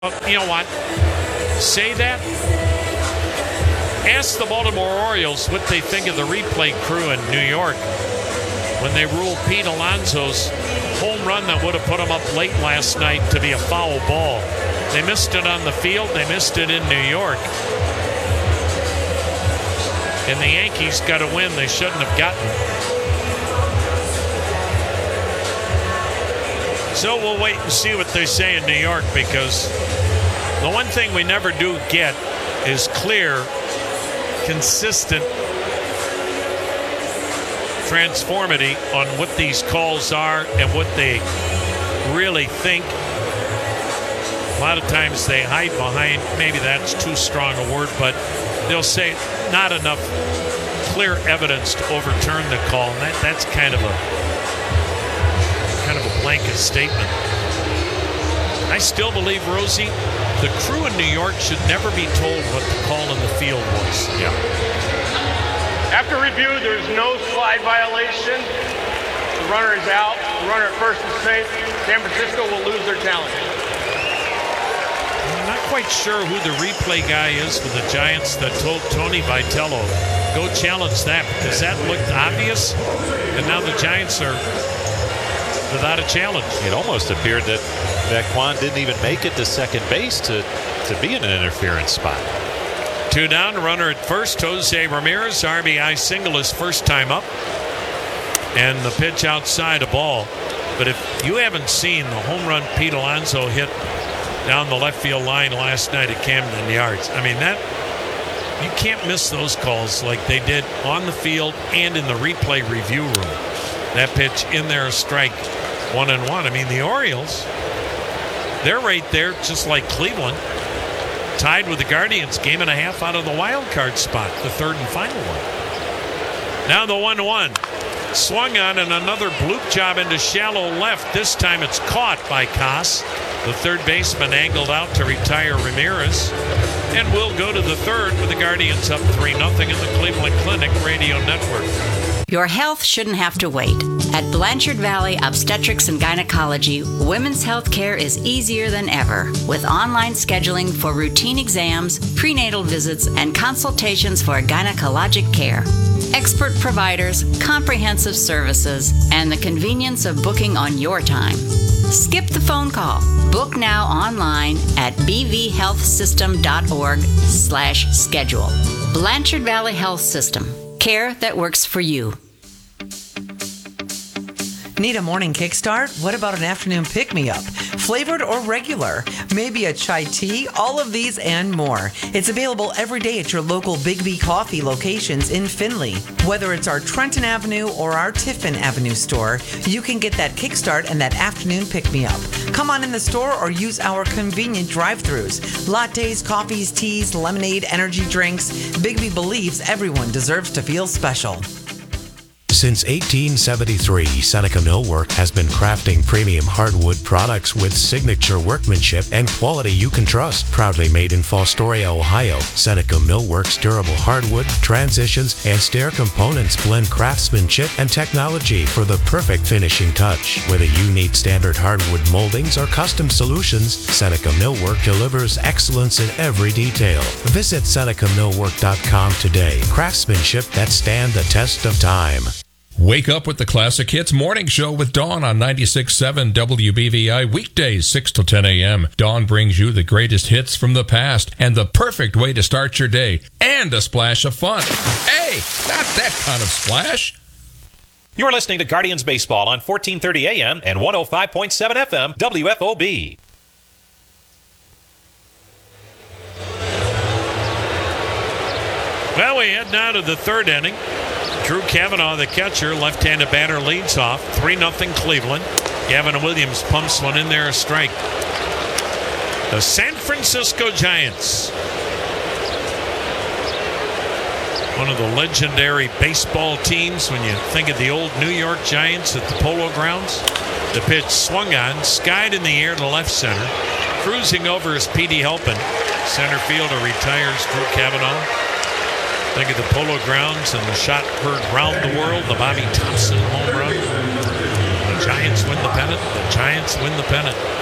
You know what? Say that. Ask the Baltimore Orioles what they think of the replay crew in New York when they ruled Pete Alonso's home run that would have put him up late last night to be a foul ball. They missed it on the field. They missed it in New York. And the Yankees got a win they shouldn't have gotten. So we'll wait and see what they say in New York, because the one thing we never do get is clear, consistent transformity on what these calls are and what they really think. A lot of times they hide behind, maybe that's too strong a word, but they'll say not enough clear evidence to overturn the call. And that's kind of a blanket statement. I still believe, Rosie, the crew in New York should never be told what the call in the field was. Yeah. After review, there's no slide violation. The runner is out. The runner at first is safe. San Francisco will lose their challenge. I'm not quite sure who the replay guy is for the Giants that told Tony Vitello, go challenge that, because that looked obvious, and now the Giants are without a challenge. It almost appeared that Kwan didn't even make it to second base to be in an interference spot. 2 down, runner at first. Jose Ramirez, RBI single his first time up. And the pitch outside, a ball. But if you haven't seen the home run Pete Alonso hit down the left field line last night at Camden Yards, I mean, that you can't miss those calls like they did on the field and in the replay review room. That pitch in there, a strike, 1-1. I mean, the Orioles, they're right there, just like Cleveland, tied with the Guardians, game and a half out of the wild card spot, the third and final one. Now the 1-1. Swung on, and another bloop job into shallow left. This time it's caught by Koss. The third baseman angled out to retire Ramirez. And we'll go to the third with the Guardians up 3-0 in the Cleveland Clinic Radio Network. Your health shouldn't have to wait. At Blanchard Valley Obstetrics and Gynecology, women's health care is easier than ever, with online scheduling for routine exams, prenatal visits, and consultations for gynecologic care. Expert providers, comprehensive services, and the convenience of booking on your time. Skip the phone call. Book now online at bvhealthsystem.org/schedule. Blanchard Valley Health System. Care that works for you. Need a morning kickstart? What about an afternoon pick-me-up? Flavored or regular? Maybe a chai tea? All of these and more. It's available every day at your local Big B Coffee locations in Findlay. Whether it's our Trenton Avenue or our Tiffin Avenue store, you can get that kickstart and that afternoon pick-me-up. Come on in the store or use our convenient drive-thrus. Lattes, coffees, teas, lemonade, energy drinks. Big B believes everyone deserves to feel special. Since 1873, Seneca Millwork has been crafting premium hardwood products with signature workmanship and quality you can trust. Proudly made in Fostoria, Ohio, Seneca Millwork's durable hardwood, transitions, and stair components blend craftsmanship and technology for the perfect finishing touch. Whether you need standard hardwood moldings or custom solutions, Seneca Millwork delivers excellence in every detail. Visit SenecaMillwork.com today. Craftsmanship that stand the test of time. Wake up with the Classic Hits Morning Show with Dawn on 96.7 WBVI, weekdays 6 to 10 a.m. Dawn brings you the greatest hits from the past and the perfect way to start your day, and a splash of fun. Hey, not that kind of splash. You're listening to Guardians Baseball on 1430 AM and 105.7 FM WFOB. Well, we head now to the third inning. Drew Cavanaugh, the catcher, left-handed batter, leads off. 3-0 Cleveland. Gavin Williams pumps one in there, a strike. The San Francisco Giants. One of the legendary baseball teams when you think of the old New York Giants at the Polo Grounds. The pitch swung on, skied in the air to left center. Cruising over is Petey Halpin. Center fielder retires Drew Cavanaugh. Think of the Polo Grounds and the shot heard round the world, the Bobby Thompson home run. The Giants win the pennant. The Giants win the pennant.